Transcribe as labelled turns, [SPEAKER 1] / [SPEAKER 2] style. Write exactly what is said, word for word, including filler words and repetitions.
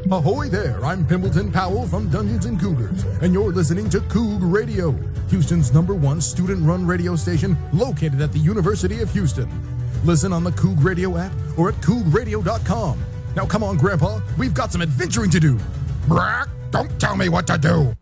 [SPEAKER 1] Ahoy there, I'm Pimbleton Powell from Dungeons and Cougars, and you're listening to Coug Radio, Houston's number one student-run radio station located at the University of Houston. Listen on the Coug Radio app or at coug radio dot com. Now come on, Grandpa, we've got some adventuring to do.
[SPEAKER 2] Brack, don't tell me what to do.